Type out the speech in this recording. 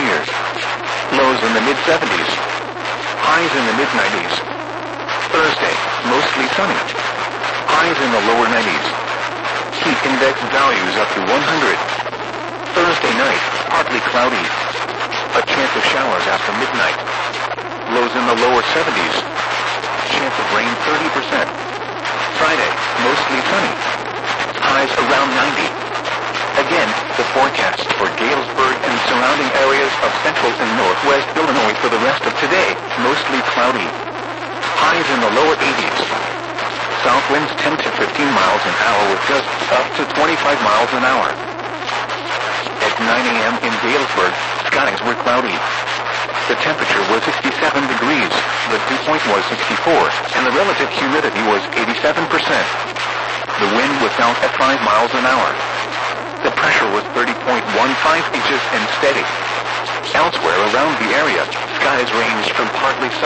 clear. Lows in the mid-70s. Highs in the mid-90s. Thursday, mostly sunny. Highs in the lower 90s. Heat index values up to 100. Thursday night, partly cloudy. A chance of showers after midnight. Lows in the lower 70s. Chance of rain 30%. Friday, mostly sunny. Highs around 90. Again, the forecast for Galesburg and surrounding areas of central and northwest Illinois for the rest of today, mostly cloudy. Highs in the lower 80s. South winds 10 to 15 miles an hour with gusts up to 25 miles an hour. At 9 a.m. in Galesburg, skies were cloudy. The temperature was 67 degrees, the dew point was 64, and the relative humidity was 87%. The wind was south at 5 miles an hour. The pressure was 30.15 inches and steady. Elsewhere around the area, skies ranged from partly sunny